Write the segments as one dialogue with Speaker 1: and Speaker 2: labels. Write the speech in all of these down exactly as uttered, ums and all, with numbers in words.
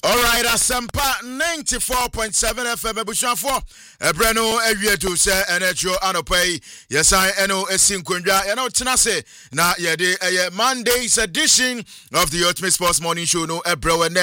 Speaker 1: All right, Asempa ninety-four point seven F M Bushafo. Ebreno Evietu se Enecho Anopay. Yes, I eno esin kwendra. You know Tinase na yede a Monday's edition of the Ultimate Sports Morning Show. No Ebro and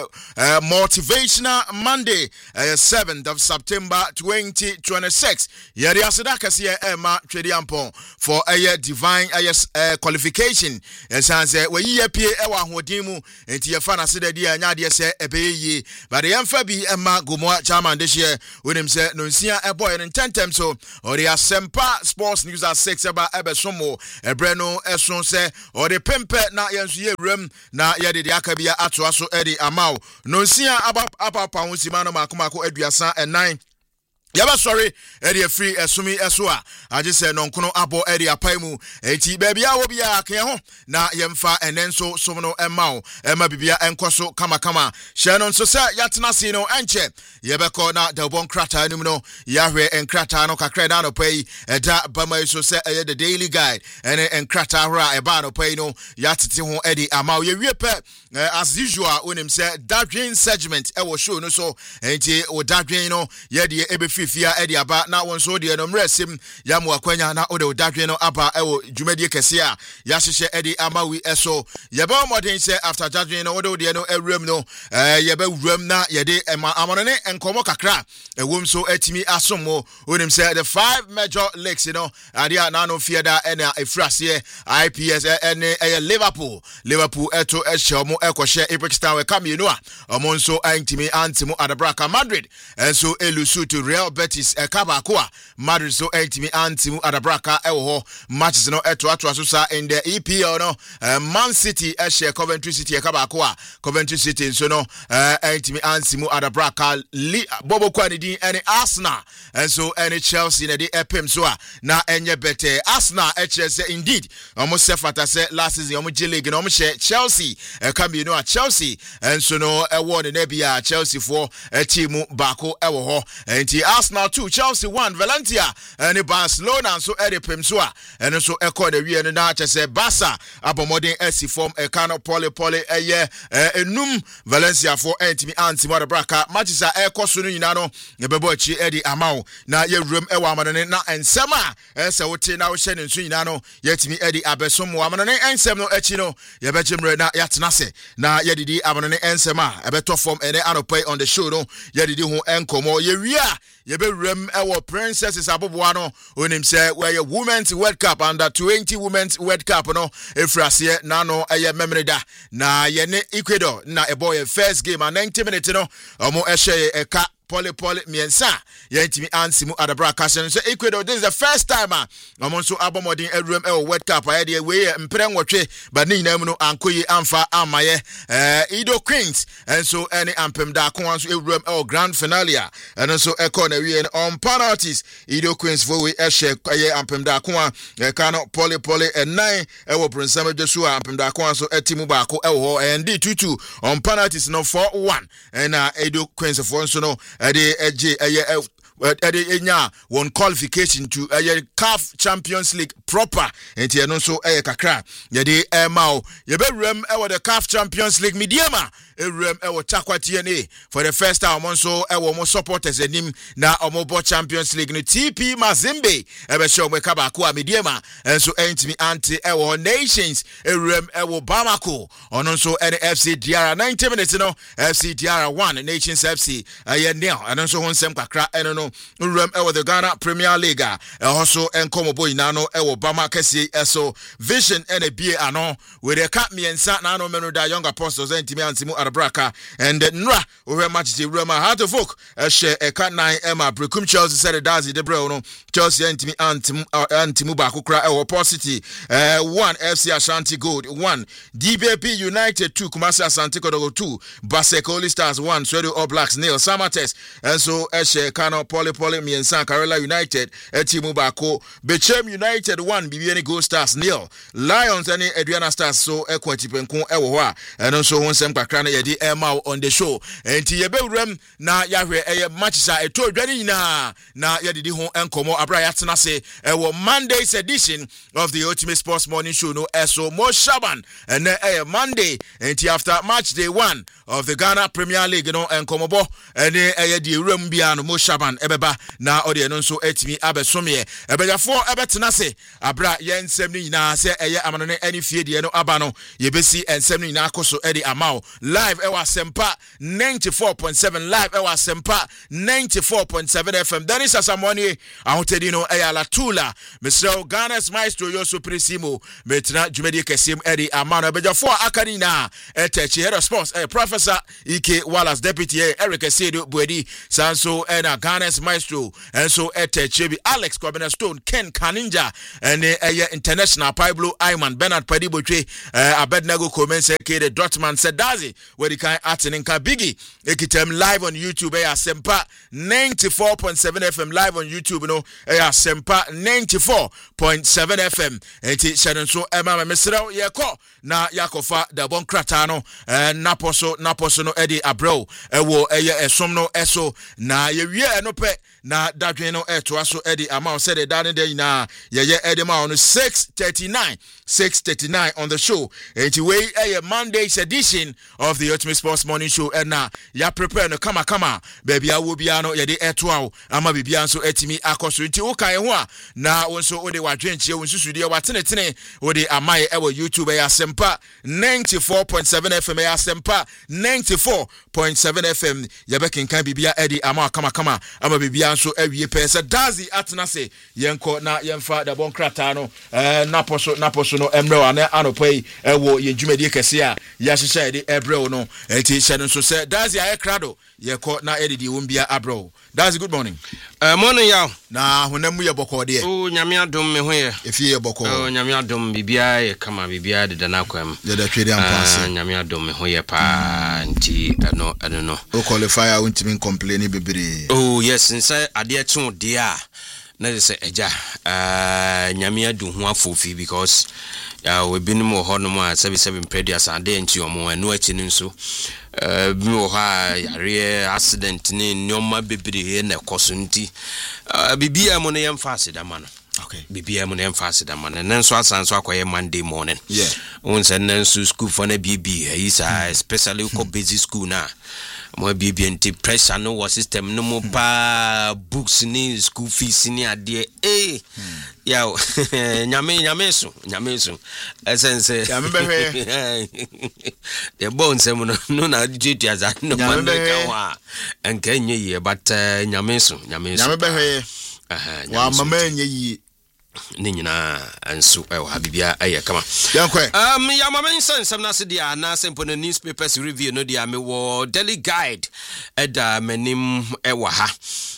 Speaker 1: a motivational Monday, a seventh of September twenty twenty-six. Yede asadaka siya Emma Trediampon for a divine a qualification. Yes, I say we ye pie ewa hodimu enti ye fana sida dia nyade se ebeye but the Fabi Emma Gumoa chairman this year with him say no sia a boy in tentem so or the Asempa Sports News at six about Ebesomo Ebreno Eson say or the Pempe na yensu room na yede the Akabia Atuaso Eddie Amau no sia about apa Paunsimano Makumako Eduasa and nine. Yaba sorry, Eddie free esumi eswa. I just said non kono abo Eddie apaimu. Eti baby a obi a kenho na yemfa enenso somono emao. Emma bibia enkoso kama kama. Shannon so sa yatna si no enche. Yebeko na delbon krata enum no. Yahwe enkrata no kakre na no pay. Eda bama so se eye the daily guide. Ene enkrata hora eba no pay no. Yatiti ho Eddie amao. Ye wiepe as usual unim se Dadwin segment e wo show no so. Enti o Dadwin no ye de ebe fia edi aba na won so de no mresim ya mo akwanya na o de dadwe no aba ewo dwumadi kese a ya hyehye edi amawi eso ye ba modern say after dadwe no o de no ewrem no eh ye ba wrem na ye de amonone enkomo kakra ewom so atimi asomo onim say the five major leagues you know and ya na no fear da ena efrase I P S ene eh Liverpool Liverpool eto ehye mo ekohye Ipswich we kam yenu a omo nso antimi antimo Adabraka Madrid enso elusu to Real Betis Kabakwa Madrid so entimi antimu Adabraka ewo matches no eto ato asosa in the E P L no uh, Man City e share Coventry City Kabakwa Coventry City so no uh, entimi antimu Adabraka Bobo Kwanidi any Arsenal and so any Chelsea na the epem so na enye bete Arsenal e say indeed almost sefata say last season omo J League no omo share Chelsea e come you know Chelsea and so no e won na bia Chelsea for e team bako ewo ho enti Arsenal two, Chelsea one, Valencia and Barcelona so Eddie Pemsua and so echo the we and na say Barca abomodin esi form e kano poly poly eye enum Valencia for entimi anti Adabraka matches are echo so nyina no ye bebo chi Eddie Amau na ye room e wa amane na ensema e se wote na wo hye ne nso nyina no yetimi Eddie abesom wa amane ensem no echi no ye bechimre na yatenase na ye didi amane ensema e beto form ene anopai on the show no ye didi ho enkomo ye wia yebe rem ewo princesses aboboa no onim say where women's world cup under twenty women's world cup no efrase na no eye memory da na ye ne Ecuador na e boy first game and ninety minutes no omo ehye e ka Poly Poly Miensa yentimi ansimu Adabraka so Ecuador this is the first time ah omo so abomodin edrum e World Cup aye de we mpren wotwe but ni nyinam no ankoyi amfa amaye eh Ido Queens and so any ampem da kon so edrum e grand finale and so e corner we on penalties Ido Queens for we e share aye ampem da kon e kano Poly Poly and nine e wo Prinsam Jesu ampem da kon so etimu ba ko e wo and two two on penalties no four one and uh, Ido Queens for so no Ade eje eye ade enya one qualification to a C A F Champions League proper enti eno so eye kakra ye de emao ye be rem e wo the C A F Champions League mediama Ewrem ewo Chakwati ene for the first time onso ewo mo supporters enim na omobo Champions League no T P Mazembe ebe show me kabako amediema enso entimi anti ewo Nations Ewrem ewo Bamako ono nso ene F C Diara ninety minutes no F C Diara one Nations F C aye nil eno nso honsem kakra eno no Ewrem ewo the Ghana Premier League also enkomo boy na no ewo Bamakasi eso Vision ene bie ano we the cap miensa na no menu da Young Apostles entimi antimu Adabraka and nra we match the Roma Heart of Oak a share a cat nine Emma Brekum Chelsea said it does the bro no Chelsea antimi antimu antimu ba kokra e Port City uh one F C Ashanti Gold one D B P United two Kumasi Asante Kotoko two Basek Holy Stars one Swedo All Blacks nil Samatex and so a share Kano Poly Poly Miensan Carola United Etimu Bako Bechem United one Bibiani Gold Stars nil Lions and Adriana Stars so Equity Penku Ewa and also one sem Kakrana Yedi Emma on the show and Tiebe Rem na Yahweh a matches a to Dwani na na Yadi Hon Enkomo Abrayatana say Ewo Monday's edition of the Ultimate Sports Morning Show no Eso Mo Shaban and a Monday and after match day one of the Ghana Premier League no Enkomobo and a di Rumbiano Mo Shaban Ebeba na odi no so etimi abesomye ebeja for ebetena se abra yen semni na se eye amanone ani fie de no aba no yebesi ensemni na akoso edi amao live ewa sempa ninety-four point seven live ewa sempa ninety-four point seven F M Dennis Asamwani ahotedi no eya la tula Mister Ghana's maestro Yoso Prisimo metra jumedi kesim edi amano ebeja for akani na etechi head of sports eh, Professor Ike Wallace deputy eh, Eric Esedo Buedi Sanso and Ghana's maestro and so etechi Alex Kwabena Stone Ken Kaninja and uh, international Pablo Ayman Bernard Padibotwe uh, Abednego Comense Kede Dortmund Sedazi where the kind acting in Kabigi ekitem live on YouTube eh Sempa ninety-four point seven F M live on YouTube no eh Sempa ninety-four point seven F M enti shaden so ema mesrel yeko na yakofa da bon krata no eh naposo naposo no edi abro ewo eye esom no eso na ye wie eno pe na dadwen no eto aso edi ama said the dane dey na ye ye edi ma on six thirty-nine on the show enti we a Monday's edition of the Ultimate Sports Morning Show and na ya prepare no kama kama baby awo bia no ye de eto awo ama bibia so etimi akoso enti wo kan ho a na wonso wo de wadwenche wo nsusu de watenetene wo de amaye ewo YouTube ya Sempa ninety-four point seven F M ya Sempa ninety-four point seven F M ya bekin kan bibia edi ama kama kama ama bibia so awie pese dazi atena se yenko na yemfa da bon krata no eh naposo naposo no emre ana anopai ewo yenjumedi kese a ya hyehyɛ de ebrel no enti hyɛ so se dazi aye krado yeko na edidi wombia abro dazi good morning
Speaker 2: uh, morning yaw
Speaker 1: na honamu ye bokɔ de
Speaker 2: o nyame adom me ho ye
Speaker 1: efie ye bokɔ
Speaker 2: o nyame adom bibia ye kama bibia de dana kwam
Speaker 1: ye da twede ampanse
Speaker 2: nyame adom me ho ye pa nti ano ano no
Speaker 1: o qualify untimi complain bebre
Speaker 2: oh yes nsa ade tun de a na say eja uh nyame adu ho afofi because ya we binim ho no ma seventy-seven previous ade nti omo anu achi ni nso uh bi wo ha yare accident ni nyoma bebre na ekoso nti uh bibia mo no yem fast da ma no
Speaker 1: okay
Speaker 2: bibia mo no yem fast da ma no nanso asan so akoye Monday morning
Speaker 1: yeah
Speaker 2: on say nanso school for na bibi is especially ko busy school na mo bibi enti pressure no was system no mo pa books ni school fees ni ade eh ya nyame nyame so nyame so essence
Speaker 1: ya mbehwe
Speaker 2: the bones em no no na duty as no man ka wa enka nye ye but nyame so nyame so
Speaker 1: nyame behwe wa mama nye yi
Speaker 2: ni nyina anso e wa bibia aye kama
Speaker 1: yankwe
Speaker 2: um ya mama nsensem na se dia na sempo na newspapers review no dia me wo daily guide eda manim e wa ha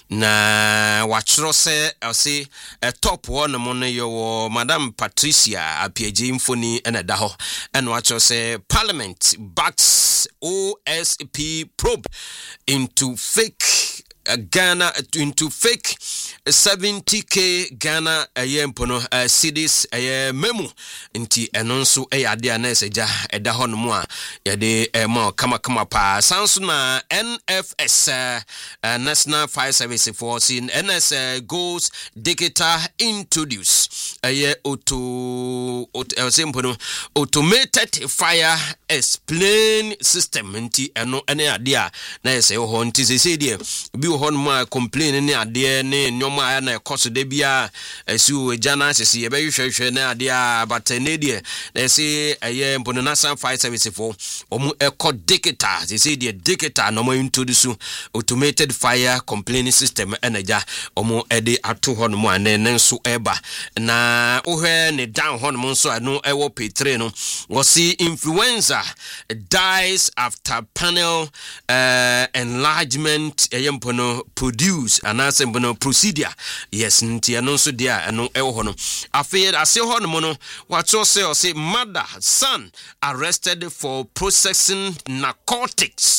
Speaker 2: na wachro se ose top one mo no yo Madam Patricia Apiaje Mfoni ena da ho en wachro se Parliament backs O S P probe into fake Uh, Ghana into fake seventy K Ghana ayempono uh, cedis uh, memu nti enonso eyade aneseja eda hono mu a yade ema kama kama pa sanso na N F S uh, uh, National Fire Service Force in N S uh, goes digital introduce aye auto auto automated fire explain system nti eno ene ade a na yese ho nti sese die bi hon ma complain ni ade ne nyoma na ekoso de bia asiu ejana sese ye be hwehwe na ade a batene de na se eye mpono National Fire Service for omu eko digital sese de digital no ma introduce automated fire complaining system enaja omu ede ato hon mu ane nso eba na ohwe ne down hon mu nso anu ewo petre no wo see influenza dies after panel uh, enlargement eyempono produce anasempono procedure yes ntia no so dia eno ewo hono afeed ase hono mo no wacho say o say mother son arrested for processing narcotics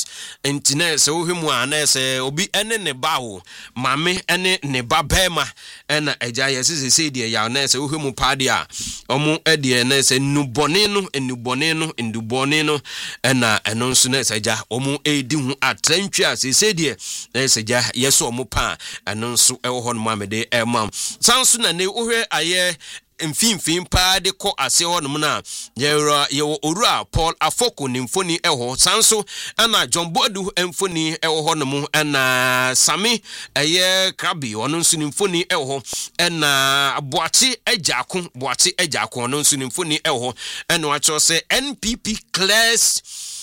Speaker 2: entine se wohemu ana se obi ene ne ba wo mame ene ne ba bema ena agya yesese se de ya na se wohemu paade a omo ede na se nubone no enubone no endubone no ena eno nso na se agya omo edi hu atrantwi a se se de na se agya yeso omo pa eno nso ewo ho no mamede emam sanso na ne wohwe aye mfimfim pa de ko ase ho no na yewra yewo owura Paul Afoko ne mfoni eho sanso ana John Bodu mfoni eho ho no ana Sami eye Krabi ono nso ne mfoni eho ana Boachi Ejako Boachi Ejako ono nso ne mfoni eho eno acho se N P P class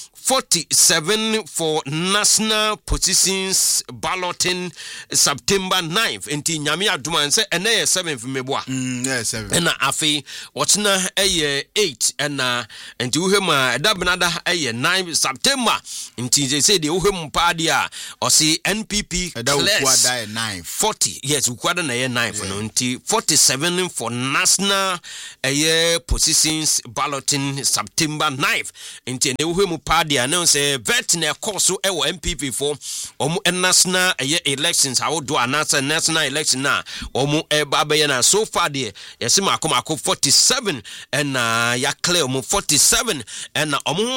Speaker 2: forty-seven for national positions balloting September ninth enti nyame aduma nse ene seventh meboa
Speaker 1: mm yeah seven
Speaker 2: ena afi wotna eye eight ena enti uhema edabenada eye nine September enti je say de uhemu paade a osi N P P class
Speaker 1: nine
Speaker 2: forty yes ukwada na ye nine for no enti forty-seven for national eye positions balloting September ninth enti ne uhemu paade no say vet na course e wo M P P for omo national eye elections how do anasa national election na omo e ba be na so far there yes makoma ko forty-seven and uh, ya clear omo forty-seven and omo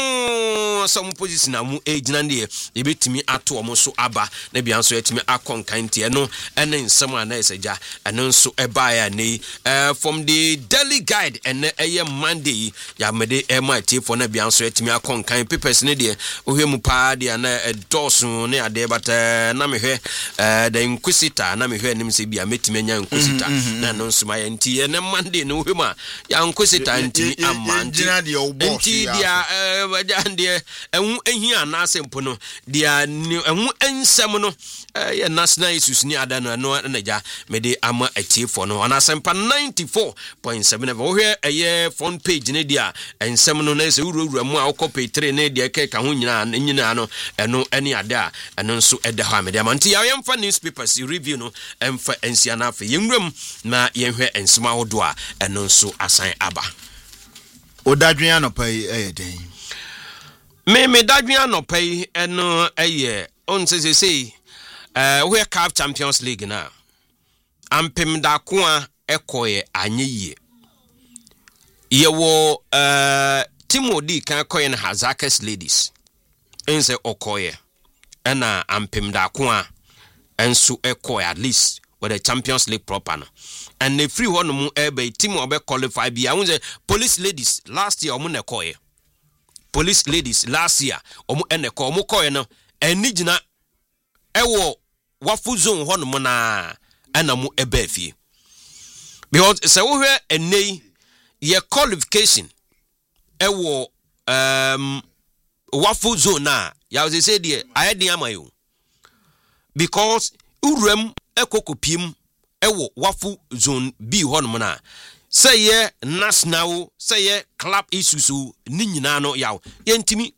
Speaker 2: so some position na mu age na there e betimi ato omo so aba na bia so etimi akonkan tie no ene nsem ana eseja ene so e ba ya nei uh, from the daily guide ene eye Monday ya mede e ma tie for na bia so etimi akonkan papers ne de ohwemu pa de na edoso ne ade bata na mehwe the inquisitor na mehwe nim se bia metime nya inquisitor na no nsuma ya nti ne Monday no ohwemu a ya inquisitor nti amanti nti dia wajande enwu ehia na asempo no dia enwu ensem no ya national issues ni ada no no na ja mede ama atifo no na asempa ninety-four point seven ohwe eye front page ne dia ensem no na se wurawura mu a okopay three ne dia ke ka ho nyina nyina no eno eni ade a eno nso ede ha me dia manti ya yemfa newspapers review no emfa ensia na afa yenwram na yenhwe ensema hodo a eno nso asan aba
Speaker 1: odadwen anopai eyeden
Speaker 2: me me dadwen anopai eno eye onsesesei eh we CAF Champions League na ampem da ko a ekoye anyeye yewo eh Timodi kan koyen Hazakes ladies ense okoye ena ampem da ko a enso ekoye at least with the Champions League proper no and the free one mu ebe team obe qualify bi a wonse police ladies last year omu na koye police ladies last year omu ene ko omu koye no eni gina ewo wafu zone ho no na ena mu ebe afie because se wo hwe enei ye qualification ewo um wafu zone na ya was say there ayedi amayo because urem ekokopiem ewo wafu zone B hono na say ye national say ye club issues ni nyina no yaw yentimi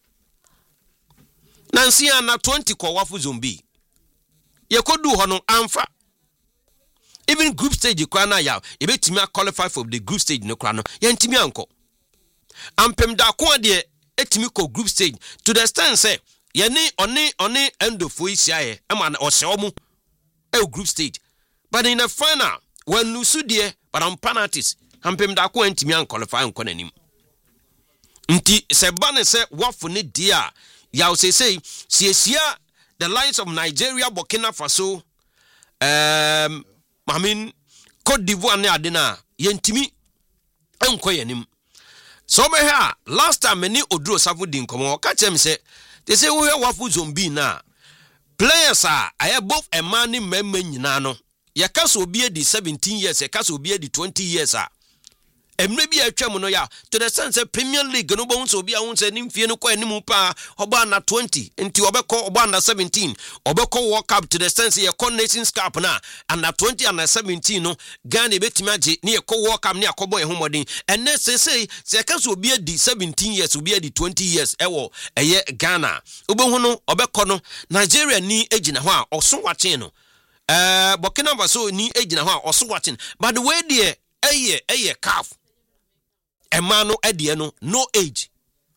Speaker 2: nansi ana twenty ko wafu zone B ye kodu hono amfa even group stage kwa na yaw e betimi qualify for the group stage no kwa no yentimi anko ampem da ko de etimi ko group stage to the extent say ye ni oni oni endofo isiaye e ma o se omu e group stage but in the final when lusu de but on penalties ampem da ko entimi an qualify nko nanim nti se bane se wafo ne dia ya o say say siesia the lines of Nigeria, Burkina Faso um I mean Cote d'Ivoire ne adena yentimi enko yanim. So me here last time many odro safu din komo ka chem say they say we wafu zombie na players are I both a man in member nyina no ya kaso obi di seventeen years ya kaso obi di twenty years a emre bi atwam no ya to the sense Premier League no bo nso obi a won say nim fie no kwa anim pa oba na twenty nti obekọ oba na seventeen obekọ World Cup to the sense ye con Nations Cup na and na twenty and na seventeen no Ghana betimi age ne ye ko World Cup ne akobo ye homodin and ne say say say kaso obi di seventeen years obi di twenty years ewo eye Ghana obehu no obekọ no Nigeria ni agina ho a oso wache no eh Burkina Faso ni agina ho a oso wache but the way there eye eye C A F Emano edie no no age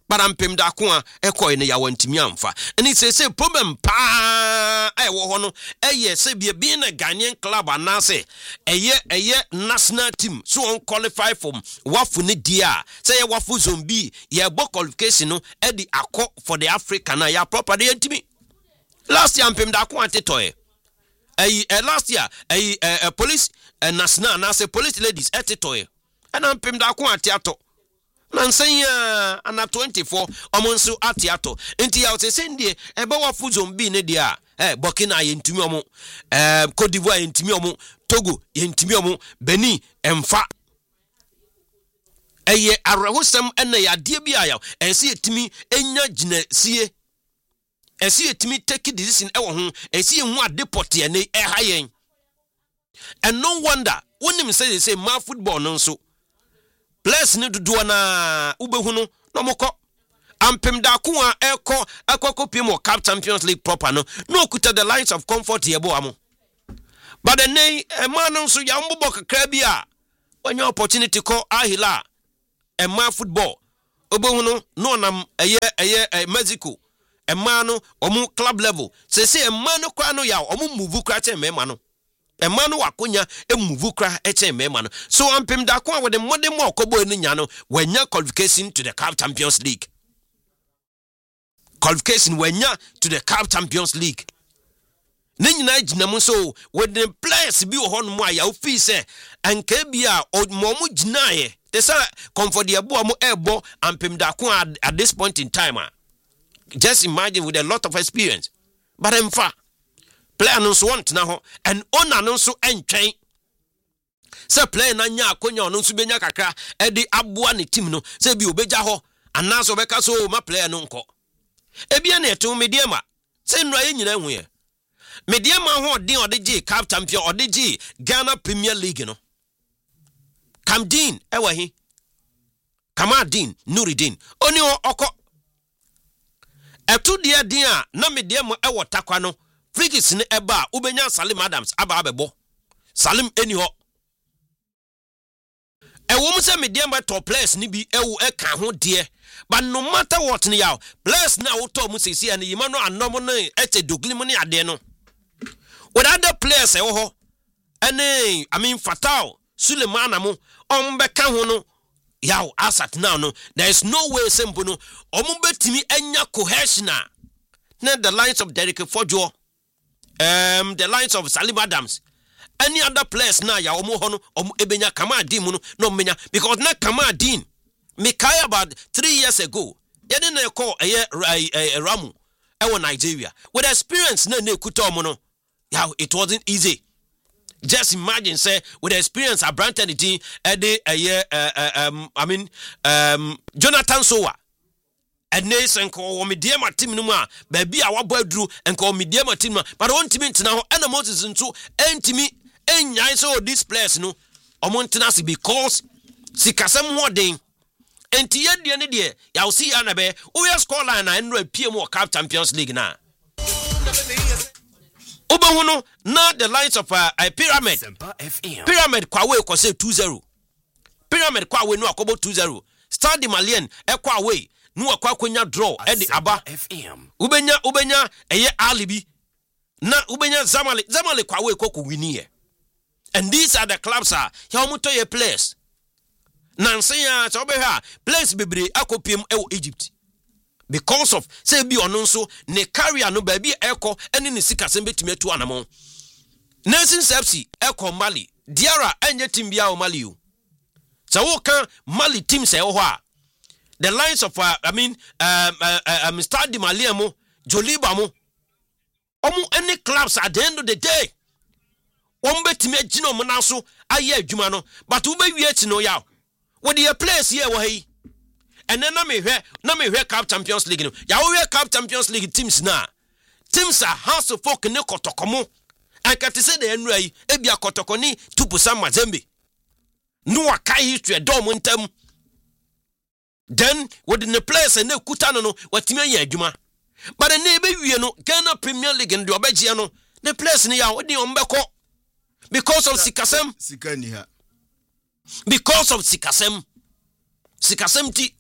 Speaker 2: parampem da ko a ekoi ne ya wantimi amfa eni se se problem pa e wo ho no eye se bia bi na Ghanaian club anase eye eye national team so on qualify for wafu ne dia say ye wafu zombie ye bo qualification no e di akọ for the African na ya proper dey ntimi last year mpem da ko atetoy eh last year eh uh, police uh, national na say police ladies atetoy and mpem da ko ateato Nansanya ana twenty-four omonso atiato enti ya o se ndie ebe wafu zombie ne dia eh Burkina ye ntimi omo eh Cote d'Ivoire ye ntimi omo Togo ye ntimi omo Benin emfa eye arahosem ena ya de bia ya ense etimi enya gina sie ense etimi take decision ewo ho ense hu adeport ye ne eha yen and no wonder wonim say say ma football no so players ne dodo na ubehunu no moko ampem da ko a eko akoko pimo Cup Champions League proper no no kuta the lines of comfort yebo amo but the nay e man no so ya mbobo kakra bia when your opportunity call Ahila e man football ubehunu no nam eye eye Mexico e man no omu club level say say e man no kwa no ya omu move kra che me man no e manu wakonya emuvu kra eche mema no so ampem da ko with the modern mo kobo enu nya no wanya qualification to the Cup Champions League qualification wanya to the Cup Champions League ne nyina ginam so with the players bi wo hono mo aya ofi se anka bia mo mo ginaye they say comfort the abo mo ebo ampem da ko at this point in time just imagine with a lot of experience but in fact player no so want na ho and owner no so entwen say player na nya akonya no so benya kakra e di aboa ne team no say bi obeja ho anaso beka so ma player no nko e bia na eto mediema say no aye nyina hu ye mediema ho den odegi Cup Champion odegi Ghana Premier League no Kamdin e wa hi Kamadin Nuruddin oni oko eto dia din a na mediema e wotakwa no Frikis ne eba ubenya Salim Adams aba abebo Salim eni ho e wo mu se mediema top players ni bi ewu e ka ho de but no matter what ni yaw players na wo to mu sesi ani yima no anom no ete doglim ni ade no with other players e wo ho ene I mean Fatal Suleiman Amo on be ka ho no yaw asat now no there is no way simple no omu betimi enya cohesion na the lines of Derek Fojo um the lines of Salim Adams any other players na ya omo hono omo ebenya Kamadin mu no menya because na Kamadin me kai about three years ago ye dey na call eye Ramu e wo Nigeria with experience na na ekuta omo no ya it wasn't easy just imagine say with experience Abrante team e dey eye um I mean um Jonathan Sowa and nation ko media ma team no ma ba bi a wabo aduru enko media ma team ma but won team ntina ho ena Moses nso entimi enyan so this place no omo ntina se because sikasem ho den enti ye de ne de ya see ya na be we score line na enro apiem o Cup Champions League na obo na the lines of uh, a pyramid pyramid kwa we ko say two zero pyramid kwa we no akobo two zero Stade Malien e kwa we no akwa konya draw e di aba ubenya ubenya eye alibi na ubenya Zamale Zamale kwa we koko wini and these are the clubs are ya omuto ye players nansen ya so be ha players bebre akopiem e Egypt because of say bi ono nso ne career no ba bi eko ene ne sika sem betumi atu anamo Nelson Sepsi eko Mali Diarra enye team bia o Mali o so wo kan Mali team say ho a the lines of uh, I mean um uh, uh, um Stade Malien mo Joliba mo omu any clubs at the end of the day one betimi agino mo na so aye adwuma no but wo be wie no yaw wo the place here wo hi and then na me hwe na me hwe Cup Champions League no ya wo hwe Cup Champions League teams na teams are house of folk ne kotokomo and can say the enra yi e bia kotokoni tupu Sam Mazembe no akai history do mo ntam then within the place and ne kuta no no watimi ya adwuma but the ne be wie no Ghana Premier League and the obejia no the place ne ya wo de ombeko because of sikasem
Speaker 1: sikani ha
Speaker 2: because of sikasem sikasem ti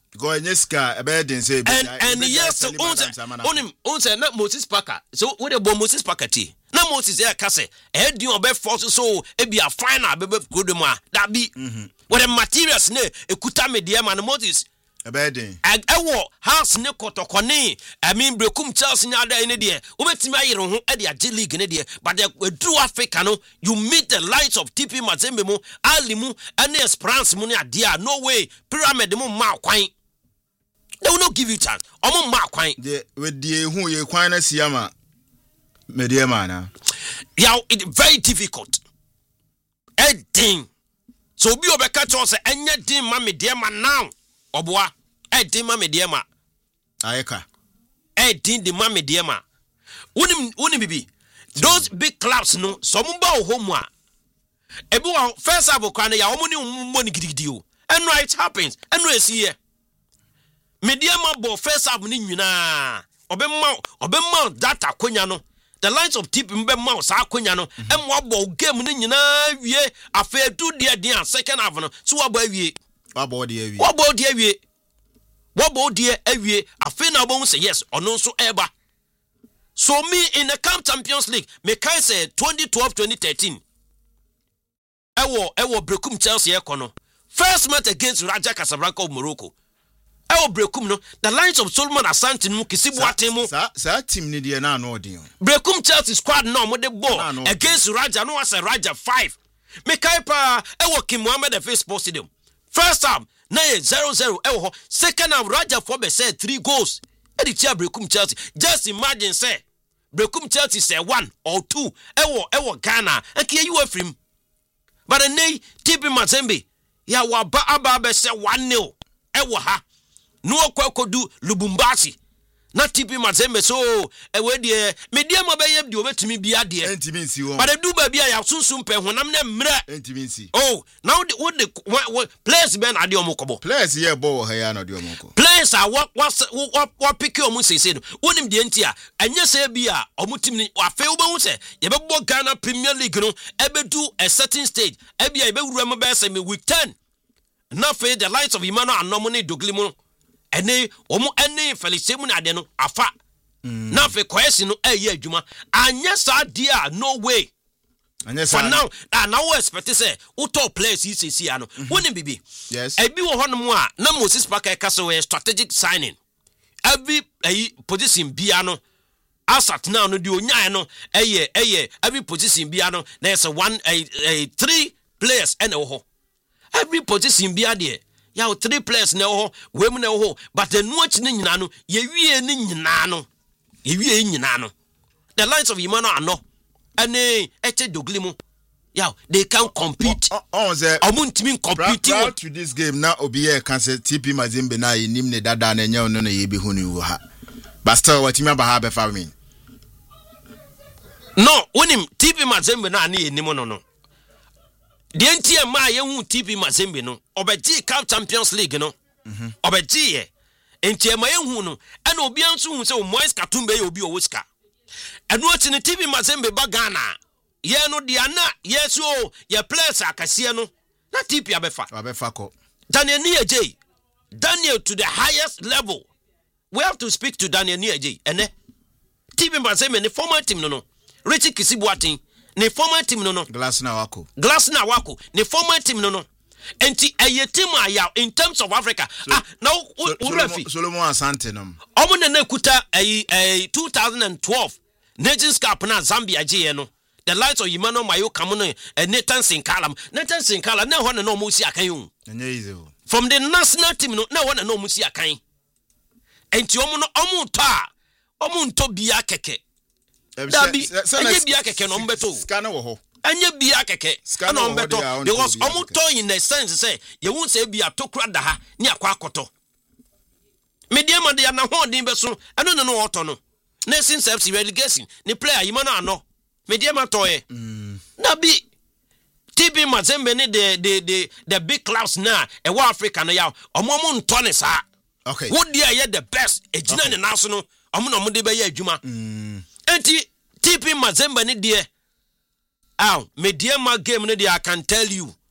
Speaker 1: Go Niska, a bed and say,
Speaker 2: and and yes, onim onse na Moses Parker. So we dey Moses Parker ti. Na Moses e ka say, e di obe force so e be a final be good ma. That be. What the materials ne ekuta me dey man Moses.
Speaker 1: A bedding.
Speaker 2: Ag ewo house ne kotokone. I mean brekum Chelsea nya da ne dey. Obetimi ayere ho e dey J League ne dey. But the true Africa no, you meet the likes of T P Mazembe mu, Ali mu, and Esperance mu ne adia. No way. Pyramid mu ma kwan. They will not give you chance. Omo ma kwan.
Speaker 1: The with the who you kwan na siama. Mediama na.
Speaker 2: Yeah, it very difficult. Edin. So be obeka cho say enye din ma mediama now. Oboa. Edin ma mediama.
Speaker 1: Ayeka.
Speaker 2: Edin di ma mediama. Unim unim bibi. Those big clubs no, so mo ba home a. Ebi wa first half kwan ya omo ni money gidigidi o. And no it happens. And no see here. Mediama bo first half ni nyina obemma obemma data akonya no the lines of tip mbemma sa akonya no emmo abo game ni nyina wie afa du de de second half no so wabo awie
Speaker 1: wabo de awie
Speaker 2: wabo de awie wabo de awie afa na obo say yes ono so eba. So me in the Camp Champions League me kai say twenty twelve twenty thirteen ewo ewo brekum Chelsea ekono first match against Raja Casablanca of Morocco. I will breakum no the lines of Solomon Asante no kisi boatemo
Speaker 1: sa sa team ni de na no odin
Speaker 2: breakum Chelsea squad no mo de ball against Raja no was a Raja five me kai pa e wo King Mohammed the face sports stadium first half na zero zero e wo second half Raja for be say three goals e di chia breakum Chelsea just imagine say breakum Chelsea say one or two e wo e wo Ghana and ke you afrim but nay T P Mazembe ya wa ba aba be say one nil e wo ha no kwakodu Lubumbashi na T P Mazembe so e we de mediama be yeb de obetimi bia de
Speaker 1: entimi nsi wo
Speaker 2: but the do ba bia ya sunsun pe honam na mra
Speaker 1: entimi nsi
Speaker 2: oh now the what the players ben ade omokobo
Speaker 1: players here ball ha ya na de omoko
Speaker 2: players are what what what pick omu say say no wonim de enti a enye say bia omutim ni afa wo be hu say ye be bo Ghana Premier League no e be do a certain stage e bia e be wura me be say me week ten na fe the lights of Emmanuel Anomone Doglimu ene omo ene Felicemu na de no afa na fe kwesi no eye adwuma anya sa dia no way
Speaker 1: anya sa
Speaker 2: for now na now we expect say uto players yi sesi ya no woni bibi
Speaker 1: yes
Speaker 2: e bi wo honom a na Moses Parker ka so strategic signing every eh, position bia no asat now no di onyae no eye eye every position bia no there's a one a, a three players ene wo ho every position bia de ya three players na ho we mu na ho but the no achi ni nyina no ye wie ni nyina no ye wie nyina no the lines of Emmanuel Ano ane eche Doglimu ya they can compete
Speaker 1: on the
Speaker 2: omuntimi compete
Speaker 1: prior to this game na obiye can say T P Mazembe na enim ne dada na nya no na ye be hu ni wo ha but still watimi aba ha be fa me
Speaker 2: no wonim T P Mazembe na ane enim no no the N T M ma ye hu T P Mazembe no obeji Cup Champions League no mhm obeji ye enti ma ye hu no ana obi anso hu se o Moise Katumbe ye obi o Oscar eno ati ne T P Mazembe ba Ghana ye no dia na yesu o ye players akase no na T P abefa
Speaker 1: abefa ko
Speaker 2: Daniel Nieje Daniel to the highest level we have to speak to Daniel Nieje ene T P Mazembe ne former team no no Richie Kisibuatin ne former team no no
Speaker 1: Glass na wako
Speaker 2: Glass na wako ne former team no no enti eye team aya in terms of Africa so, ah now so,
Speaker 1: Solomon, Solomon Asante no
Speaker 2: omo na na kuta eh eh twenty twelve Nations Cup na Zambia je no the lights of Emmanuel Mayo come no Nathan Sinkalam Nathan Sinkala na ho na no mo si akan hu
Speaker 1: enye easy
Speaker 2: from the national team no na ho na no mo si akan enti omo no omo to a omo nto bia keke dabi enye bia keke no mbeto
Speaker 1: scanner wo ho
Speaker 2: anya bia keke na ombeto because omuto in the sense say ye won say bia tokura da ha ni akwa akoto mediama de na ho din beso eno ne no oto no na since F C relegation ni player Emmanuel Ano mediama toye mm. na bi T P Mazembe ni the the the the big clubs na e wa Africa na ya omomo nto ne sa
Speaker 1: okay
Speaker 2: wo dia ye the best ejina okay. Ne naso no omo no mo de be ye adwuma mm. Enti T P Mazembe ni de ah mediama game no de I can tell you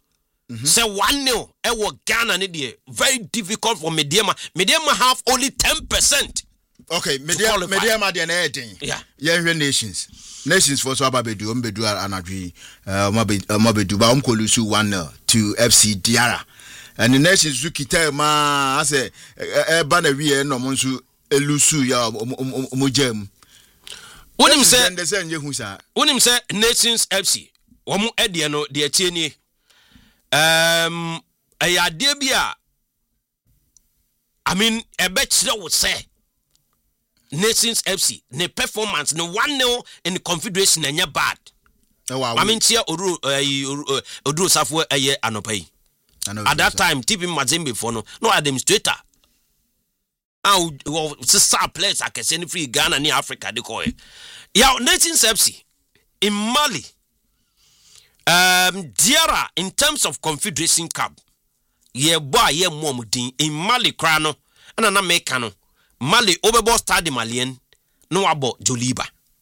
Speaker 2: Say one nil. I will Ghana ni very difficult for Mediema. Mediema have only ten percent.
Speaker 1: Okay, Mediema Mediema the anything.
Speaker 2: Yeah.
Speaker 1: Yeah, nations. Nations for so ababedu ombedu anadwi uh mabedu ba umkolusu one nil to F C Diara. And the nations su kita ma ase e ba na wie no mo nsu elusu ya omogem.
Speaker 2: Wonim say wonim say Nations F C womu edie no de atie ni um ayade bia I mean e be kire wo say Nations F C ne performance no one nil in the Confederation enya bad. I mean tia odu odu safo eye anopai. At that time T P Mazembe for no no administrator. Ah well star players I can send free Ghana ni Africa de ko. Yeah, Nations F C in Mali. Um Diara in terms of Confederation Cup. Ye boy ye momudin in Mali krano and na make no. Mali overball Stade Malien no abo Joliba.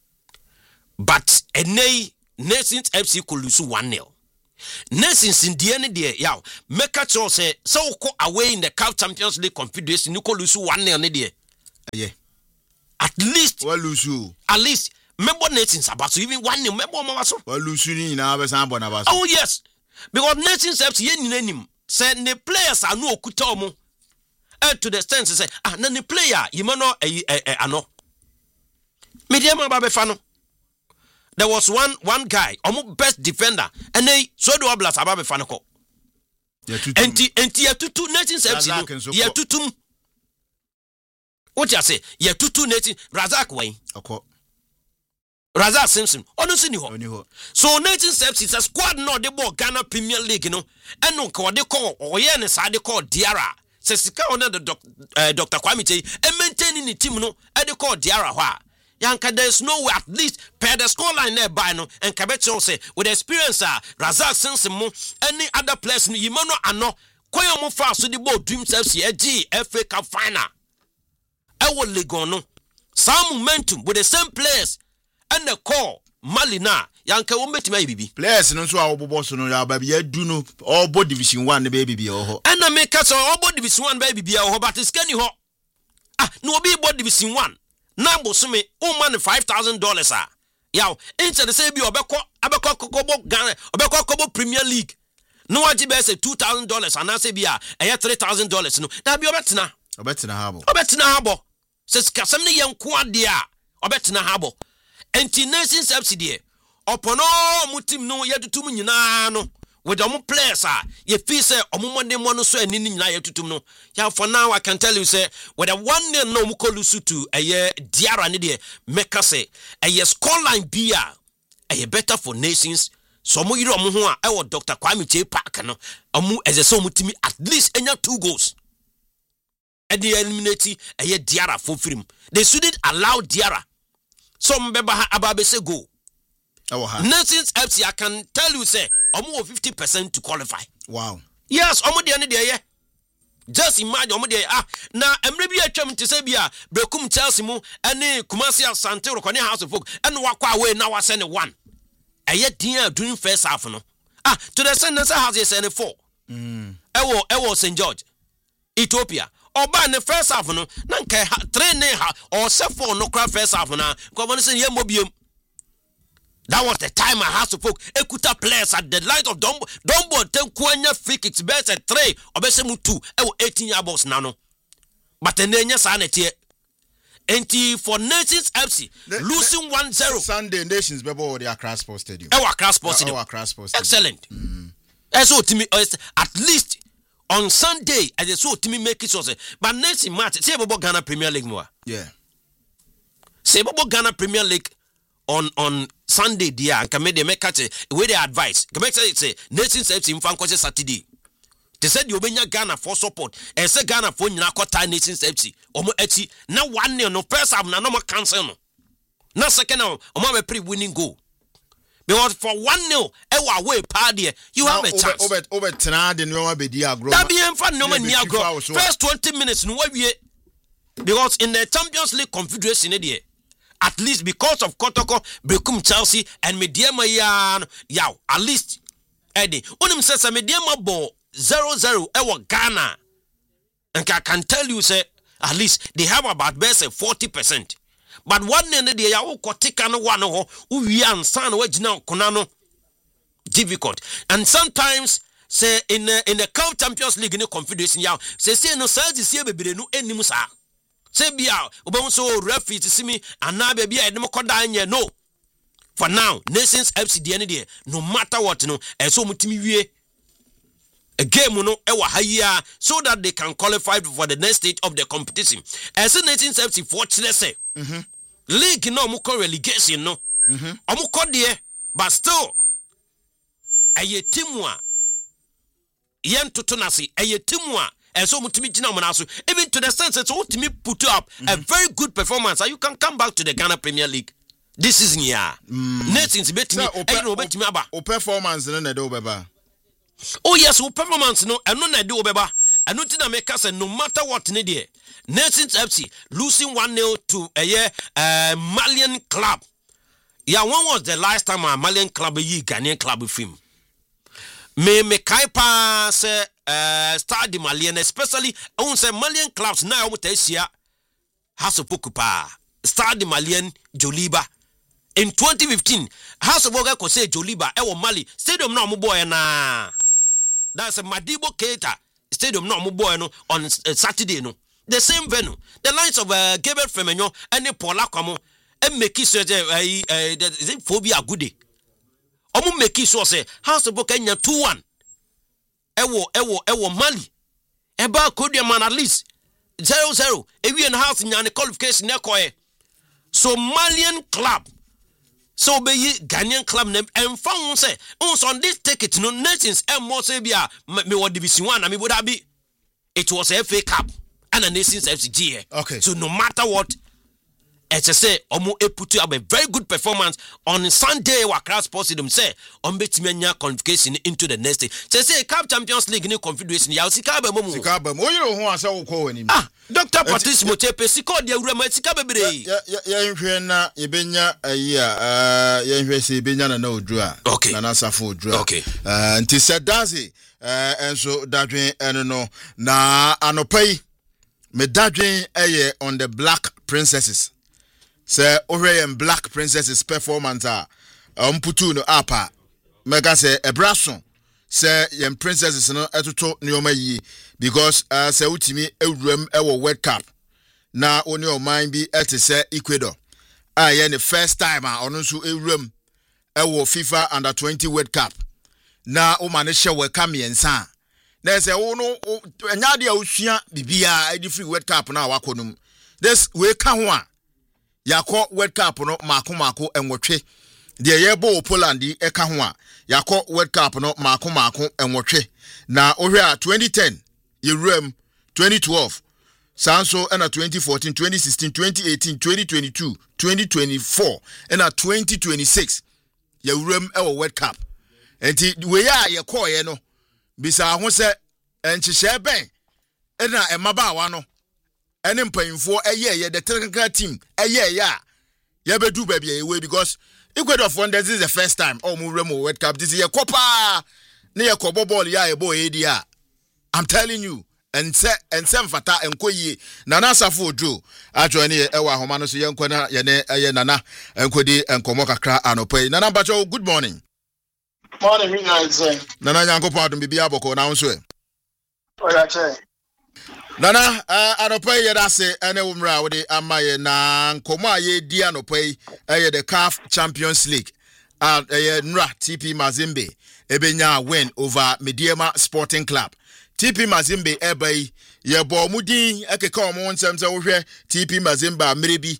Speaker 2: But enei Nations F C could lose one nil. Nations in the end there, yaw. Make a choice say so go away in the C A F Champions League Confederation, you could lose one nil there.
Speaker 1: Yeah.
Speaker 2: At least
Speaker 1: well lose you.
Speaker 2: At least member Nations about so even one nil member Mawaso.
Speaker 1: Well lose you na be san bona baso.
Speaker 2: Oh yes. Because Nations F C yen nim say the players are no okuta Uh, to the extent say ah na ni player you know eh eh ano Mediema ba be fa no there was one one guy omo best defender and they so do ablas aba be fa no ko enti enti ya tutu Nations F C no ya tutum what you say ya tutu Nations Razak wen
Speaker 1: akọ
Speaker 2: Razak Simpson ono si ni ho so Nations F C squad no dey ball Ghana Premier League no eno ka de call oye ne sa de call Diara Sesika ona the doc, uh, Doctor Kwame Chei and maintaining the team no at the call Diara Hua. Yanka there's no way at least per the scoreline there by no and Kabecho say with experience uh, Razak Sensimo any other players no Yimano ano Koyo mo fa so the ball Dreams F C G F A Cup final. I will legon no some momentum with the same players and the call Malina Yanka wo metima bibi
Speaker 1: players no so awobo so no ya ba bi adu no all bo division one ne baby bi ho
Speaker 2: and na make us all bo division one baby bi ho but is can ho ah no obi bo division one na bo so me o man five thousand dollars ah yaw instead say bi obekọ abekọ kokobo Ghana obekọ kokobo Premier League no waji be say two thousand dollars and na say bi ah eh three thousand dollars no na bi obetena
Speaker 1: obetena habo
Speaker 2: obetena habo se skasam ne yanko ade a obetena habo enti Nations F C there upon all mutim no yetutum nyina no with them players ah ye feel say omumode mo no so ani nyina yetutum no ya for now I can tell you say with the one nil no mukolusu to eye Diara ne de make say eye scoreline bia eye better for Nations so mo yiro mo ho a e wo Doctor Kwame Chei Park no omu eze so mutimi at least enya two goals and they eliminate eye Diara for film they shouldn't allow Diara some beba ababe say go. Nations F C I can tell you say almost fifty percent to qualify.
Speaker 1: Wow.
Speaker 2: Yes, almost the end there. Just imagine almost there. Ah, now Emre bi atwam to say bia Brekum Chelsea mu ene Kumasi Asante Rokone House of Folk and wakwa away now was send one. Aye din during first half no. Ah, to the sentence house is send four. Mm. Ewo ewo Saint George. Ethiopia. Oba ne first half no na nka three ne ha or se four no cra first half na ko won say yem obiem. That was the time I had to folk Ekuta players at the light of Dombo Dombo ten kwanya free kicks best at three or best two e eighteen year boss now no. But the nenya sanity enti for Nations F C the, losing one zero
Speaker 1: Sunday Nations bebo the Accra Sports Stadium.
Speaker 2: E Accra Sports Stadium.
Speaker 1: Accra Sports Stadium.
Speaker 2: Excellent. Mm. So to me at least on Sunday I just saw to me make it so say but next match say about Ghana Premier League more.
Speaker 1: Yeah.
Speaker 2: Say about Ghana Premier League on on Sunday dia can make them make catch with their advice. Can make say say Nations F C in fan coach Saturday. They said you benya Ghana for support. And say Ghana for nyina kwata Nations F C. Omo echi na one nil no first half na no more cancel no. Na second half omo be pre winning goal. Because for one nil e wa away pa there you now, have a chance.
Speaker 1: Over over tena de no be dia agro.
Speaker 2: That be emfa no man ni agro. First twenty minutes no we because in the Champions League Confederation there at least because of Kotoko, Brekum Chelsea, and Mediema Yan, yaw, at least Eddie, unim says a medium ball zero zero ewa Ghana. And I can tell you, say, at least they have about best forty percent. But one end of the yaw kotika no one ho we and san wedge now konano difficult. And sometimes say in uh, in the C A F Champions League in the Confederation yaw say say no size is here be no enim sa. Say bia obon so referee to see me and na baby e dem koda anye no. For now, Nations F C D N D no matter what no e so mutimi wie a game no ewa higher so that they can qualify for the next stage of the competition. As a Nations F C fortunately say
Speaker 1: mhm
Speaker 2: league no mo relegation no
Speaker 1: mhm
Speaker 2: omo there but still aye team a yen toto na se aye team a and so mutimi gina mo na so even to the sense that so ultimate put up mm-hmm. a very good performance and you can come back to the Ghana Premier League this season yeah mm. Nations betimi ayi no betimi aba
Speaker 1: o performance no na do beba.
Speaker 2: Oh yes, o performance no eno na de o beba eno ti na make say no matter what ne there Nations F C losing one nil to a year uh, Malian club. Yeah, when was the last time a Malian club yi Ghanaian club with him? Me me kai pa say uh, start the Malian, especially on say Malian clubs now almost this year House of Pokupa start the Malian Joliba. In twenty fifteen, House of Oga ko say Joliba e wo Mali stadium na mo boy na. That's a Madibo Keita stadium na mo boy no on uh, Saturday no. The same venue. The lines of uh, Gabriel Femenyo and Paul Akwamo and make it so that phobia goody. Omu make it so say House of Bokenya two one. Ewo ewo ewo Mali. Eba Kodia man at least zero zero. Ewi and house in the qualification nekoe. So Malian club. So be Ghanaian club name and found say on this ticket no nations and more say be me what division one and me would have be it was a F A Cup. And a Nations F C G.
Speaker 1: Okay.
Speaker 2: So no matter what, as I say, Omo e put up a very good performance on Sunday. Wakra Sports them say on betimenya qualification into the next day. Say say C A F Champions League new confederation. Ya sikabe momu.
Speaker 1: Sikabe. Mo you know who asa uko weni.
Speaker 2: Ah, Doctor Patrice Motepe siko dia urema sikabe bere.
Speaker 1: Ya ya ya nhwe na yebenya ayi a ya nhwe se yebenya na na odua.
Speaker 2: Okay.
Speaker 1: Na na safo odua.
Speaker 2: Okay.
Speaker 1: Uh, nti sedazi eh enso dadwen eno no na anopai me dadwen eye on the Black Princesses. Say ohwe en Black Princesses performance a um putu no apa. Mega say ebraso say yen princesses no etoto neoma yi because uh, say utimi ewuram ewo World Cup. Na oni o man bi ete say Ecuador. Ah yen the first time a ono nso ewuram ewo FIFA under twenty World Cup. Na o man hye welcome yensa. Na say wo no enya de osua bibia e di free World Cup na wakonum. This we ka ho a yakọ World Cup no mako mako enwotwe de yebo Poland e ka ho a yakọ World Cup no mako mako enwotwe na ohwe a twenty ten yewuram twenty twelve sanso na twenty fourteen twenty sixteen twenty eighteen twenty twenty-two twenty twenty-four na twenty twenty-six yewuram e wo World Cup enti we ya yakọ ye no bisa ho se enchihye ben na emabaawa no ene mpanyimfo eye ye the technical team eye ya ye bedu baabi ye because Ecuador for this is the first time oh mu remo World Cup this year kopa na ye kobo ball ya e boy e dia I'm telling you and se and sem fata enkoyie nana safo ojo ajo ne e wa homa no so ye nkona ye ne eye nana enkodi enkomo kakra anopai nana bacho good morning
Speaker 3: morning me guys
Speaker 1: nana nyankopo adum bibia boko na wonso e
Speaker 3: oya che
Speaker 1: Nana, uh, anopai yedase ene umra wode amaye na nkomo aye di anopai eye the C A F Champions League at eye Nra T P Mazembe ebenya win over Mediema Sporting Club. T P Mazembe ebai ye bo mudin ekeka omo nsem se wo hwe T P Mazembe amrebi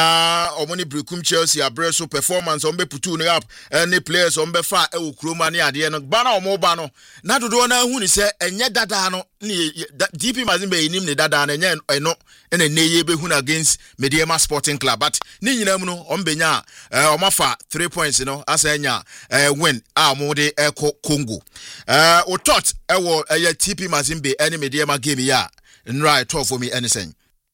Speaker 1: na omoni Brekum Chelsea abreso performance ombe putu no up any players ombe fa e wo kroma ne ade no ba na omo ba no na dodo na hu ni se enye dada no ne T P Mazembe enim ne dada na enye eno ene neye be hu against Mediema Sporting Club but ni nyina mu no ombenya omafa three points no asa enya win a omo de eko Congo eh o tot e wo eye T P Mazembe ene Mediema game ya Nra talk for me anything.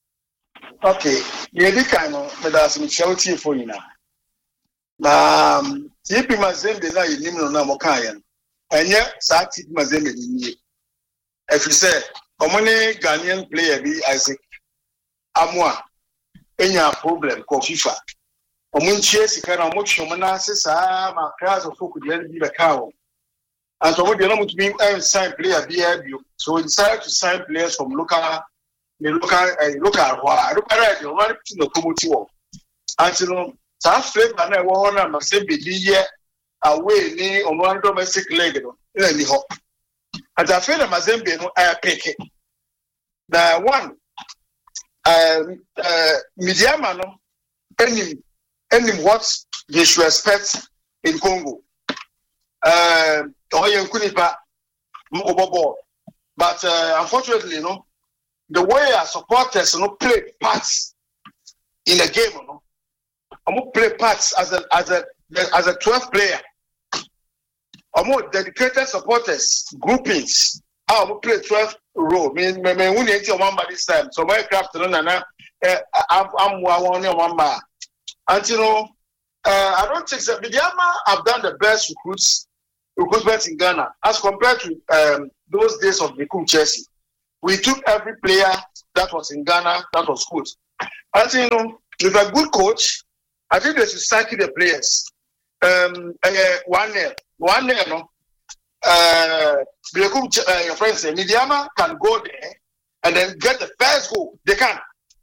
Speaker 3: Okay, ye di kind of me da some shouty for you na. Na T P Mazembe na yinim no na mo kan yan. And yet, Sati Mazembe ni. If you say, Omone Ghanaian player be Isaac Amwa, any problem called FIFA. Omunchie sika na omocho mona sesa ma class of folk dey be the cow. And so we dey not to be sign player be here. So we decided to sign players from local the local uh, local wa local right the one to the community work. And you know, that flavor na wo na ma say be here away ni on one domestic leg no. Ni ho. And I feel Mazembe no I pick it. The one uh uh Midiama no any any what they should expect in Congo. Uh but uh, unfortunately, you know, the way our supporters you know play parts in a game, you know, I'm gonna play parts as a as a as a twelve player. I'm more dedicated supporters groupings. I'm gonna play twelve role. Me me me win it one by this time. So my craft no na I'm I'm one one man. And you know, uh, I don't think that Midiama have done the best recruits recruitment in Ghana as compared to um, those days of Bekum Chelsea. We took every player that was in Ghana that was good. And you know, with a good coach, I think they should cycle the players. Um, uh, one year, one year, no. Uh, Bekum, uh, your friend said, Midiama can go there and then get the first goal. They can.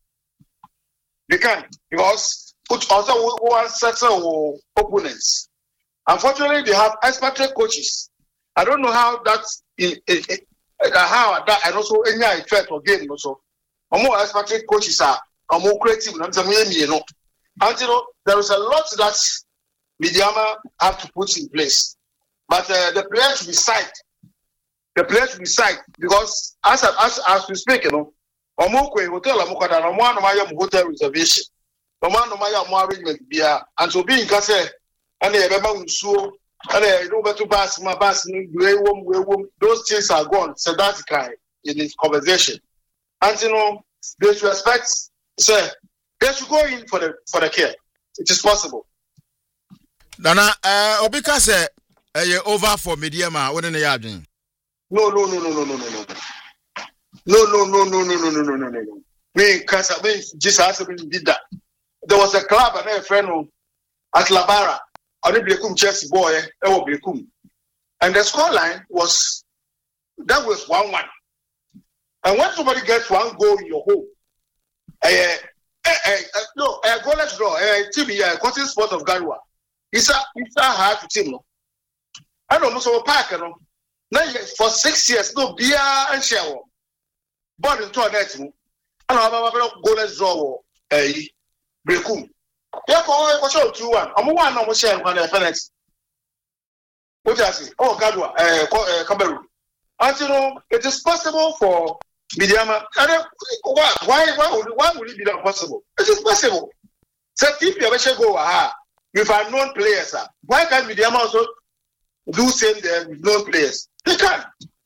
Speaker 3: They can because also one set of opponents. Unfortunately, they have expatriate coaches. I don't know how that's in, in, in, how that and also any effect or game also. More expatriate coaches are more creative. You know, and you know there is a lot that Midiama have to put in place, but uh, the players should be psyched. The players should be psyched because as as as we speak, you know, Omokwe hotel Omokada no one no my hotel reservation, no one no my more arrangement bia, and so being kase. And they remember so and they know better pass my pass those things are gone. So that's guy in this conversation. And you know, they should expect say they should go in for the for the care. It is possible.
Speaker 1: Dana uh Obika say uh, over for Midiama when in the yard.
Speaker 3: No, no, no, no, no, no, no, no. No, no, no, no, no, no, no, no, no, no. We can't we just asked did that. There was a club and a friend at Labara. I did Bekum Chelsea boy, Ewo Bekum. And the scoreline was that was one one. And when somebody gets one goal in your home, uh, uh, uh, uh, no, a uh, goalless draw, a uh, team here, uh, Cotton Sport of Garua. It's a it's a hard to team. No? I don't know, so park, you know. Now for six years, no beer and share. But in two net, I don't have a goalless draw, a Bekum. Yeah, for show two one. I'm one on share one penalty. What I say? Oh, Gadwa, uh, Cameroon. And you know, it is possible for Midiama. Why, why, why would, why would it be not possible? It is possible. So if you ever go, aha, with unknown players, why can't Midiama also do same there with known players? They can.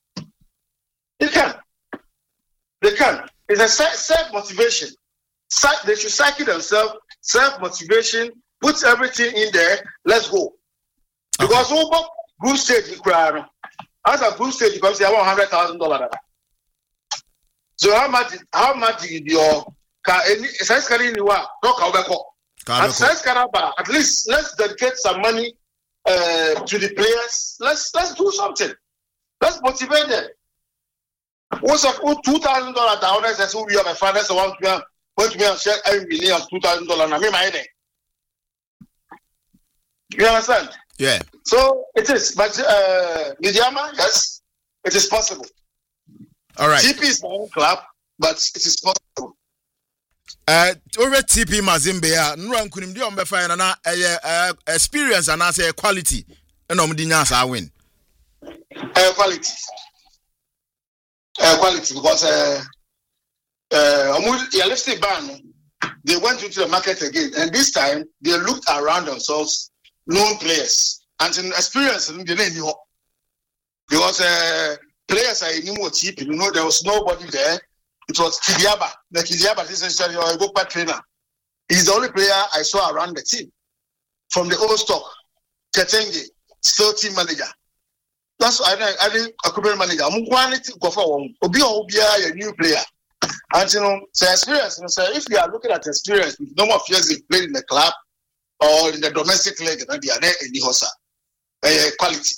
Speaker 3: They can. They can. It's a self motivation. They should cycle themselves. Self motivation, put everything in there. Let's go. Okay. Because over group stage, you cry. As a group stage, you come say one hundred thousand dollars. So how much? How much did your car? Any size car in you are talk about? At size car, at least let's dedicate some money uh, to the players. Let's let's do something. Let's motivate them. What's a two thousand dollars down? That's who we have a finance one to What me and share every million two thousand dollars na me my head. You understand?
Speaker 1: Yeah.
Speaker 3: So it is, but uh Midiama, yes, it is possible.
Speaker 1: All right.
Speaker 3: T P is my own club, but it is possible.
Speaker 1: Uh over T P Mazembe ya nwa nkunim di ombe fa na na eh experience and say quality na omdi nya sa win.
Speaker 3: Uh quality. Uh quality because uh Uh, they went into the market again, and this time they looked around themselves, known players, and in experience, they didn't know because uh, players are in more cheap. You know, there was nobody there. It was Kidiaba. The Kidiaba is essentially a Gopa trainer. He's the only player I saw around the team from the old stock. Ketenge, still team manager. That's why I I did a corporate manager. I'm quality go for one. Obi Obi a new player. And you know, so experience. You know, if you are looking at experience, with no more years they played in the club or in the domestic league, and they are there in the hosa. Uh, quality.